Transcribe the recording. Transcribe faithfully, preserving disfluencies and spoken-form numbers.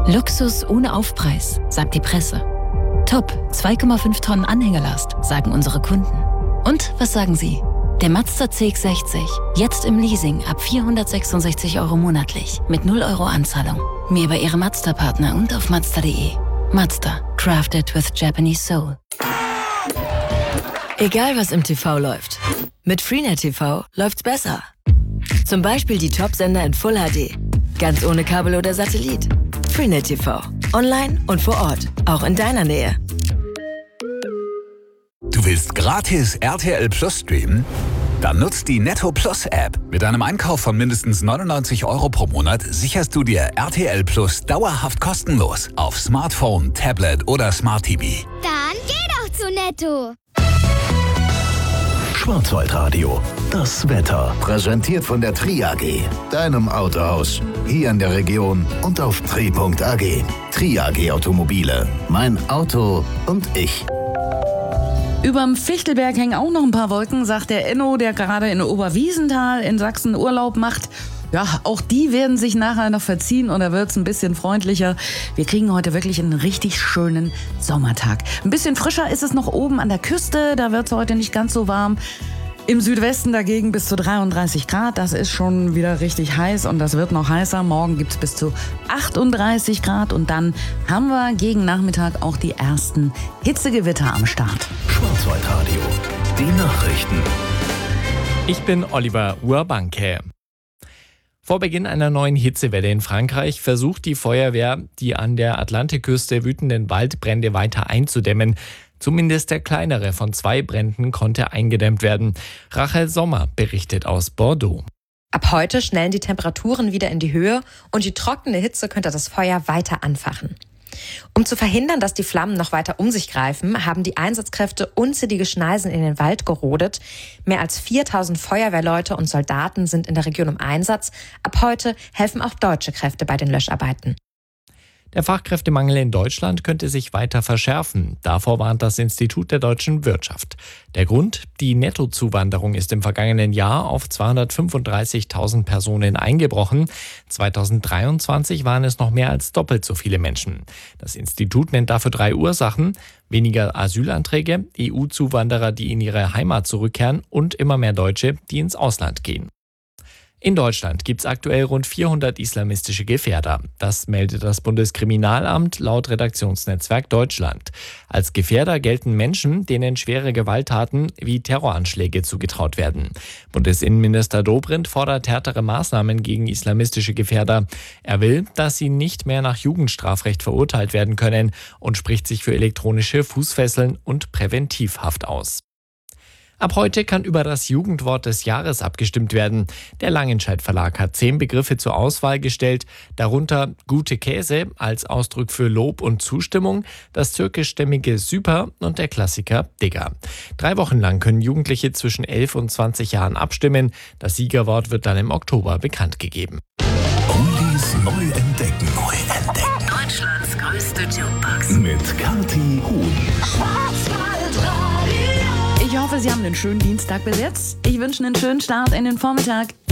Luxus ohne Aufpreis, sagt die Presse. Top, zwei Komma fünf Tonnen Anhängerlast, sagen unsere Kunden. Und was sagen Sie? Der Mazda C X sechzig, jetzt im Leasing ab vierhundertsechsundsechzig Euro monatlich, mit null Euro Anzahlung. Mehr bei Ihrem Mazda-Partner und auf mazda punkt de. Mazda, crafted with Japanese soul. Egal was im T V läuft, mit Freenet T V läuft's besser. Zum Beispiel die Top-Sender in Full H D, ganz ohne Kabel oder Satellit. Freenet T V, online und vor Ort, auch in deiner Nähe. Du willst gratis R T L Plus streamen? Dann nutzt die Netto Plus App. Mit einem Einkauf von mindestens neunundneunzig Euro pro Monat sicherst du dir R T L Plus dauerhaft kostenlos auf Smartphone, Tablet oder Smart T V. Dann geh doch zu Netto. Schwarzwaldradio, das Wetter. Präsentiert von der Tri A G, deinem Autohaus. Hier in der Region und auf tri punkt a g. Tri A G Automobile, mein Auto und ich. Überm Fichtelberg hängen auch noch ein paar Wolken, sagt der Enno, der gerade in Oberwiesenthal in Sachsen Urlaub macht. Ja, auch die werden sich nachher noch verziehen und da wird's ein bisschen freundlicher. Wir kriegen heute wirklich einen richtig schönen Sommertag. Ein bisschen frischer ist es noch oben an der Küste, da wird's heute nicht ganz so warm. Im Südwesten dagegen bis zu dreiunddreißig Grad, das ist schon wieder richtig heiß und das wird noch heißer. Morgen gibt's bis zu achtunddreißig Grad und dann haben wir gegen Nachmittag auch die ersten Hitzegewitter am Start. Schwarzwaldradio, die Nachrichten. Ich bin Oliver Urbanke. Vor Beginn einer neuen Hitzewelle in Frankreich versucht die Feuerwehr, die an der Atlantikküste wütenden Waldbrände weiter einzudämmen. Zumindest der kleinere von zwei Bränden konnte eingedämmt werden. Rachel Sommer berichtet aus Bordeaux. Ab heute schnellen die Temperaturen wieder in die Höhe und die trockene Hitze könnte das Feuer weiter anfachen. Um zu verhindern, dass die Flammen noch weiter um sich greifen, haben die Einsatzkräfte unzählige Schneisen in den Wald gerodet. Mehr als viertausend Feuerwehrleute und Soldaten sind in der Region im Einsatz. Ab heute helfen auch deutsche Kräfte bei den Löscharbeiten. Der Fachkräftemangel in Deutschland könnte sich weiter verschärfen. Davor warnt das Institut der deutschen Wirtschaft. Der Grund? Die Nettozuwanderung ist im vergangenen Jahr auf zweihundertfünfunddreißigtausend Personen eingebrochen. zweitausenddreiundzwanzig waren es noch mehr als doppelt so viele Menschen. Das Institut nennt dafür drei Ursachen: weniger Asylanträge, E U-Zuwanderer, die in ihre Heimat zurückkehren und immer mehr Deutsche, die ins Ausland gehen. In Deutschland gibt es aktuell rund vierhundert islamistische Gefährder. Das meldet das Bundeskriminalamt laut Redaktionsnetzwerk Deutschland. Als Gefährder gelten Menschen, denen schwere Gewalttaten wie Terroranschläge zugetraut werden. Bundesinnenminister Dobrindt fordert härtere Maßnahmen gegen islamistische Gefährder. Er will, dass sie nicht mehr nach Jugendstrafrecht verurteilt werden können und spricht sich für elektronische Fußfesseln und Präventivhaft aus. Ab heute kann über das Jugendwort des Jahres abgestimmt werden. Der Langenscheidt Verlag hat zehn Begriffe zur Auswahl gestellt, darunter gute Käse als Ausdruck für Lob und Zustimmung, das türkischstämmige Süper und der Klassiker Digger. Drei Wochen lang können Jugendliche zwischen elf und zwanzig Jahren abstimmen. Das Siegerwort wird dann im Oktober bekannt gegeben. Oldies neu entdecken. Neu entdecken. Deutschlands größte Jukebox. Mit Kathi Huhn. Ich hoffe, Sie haben einen schönen Dienstag bis jetzt. Ich wünsche einen schönen Start in den Vormittag.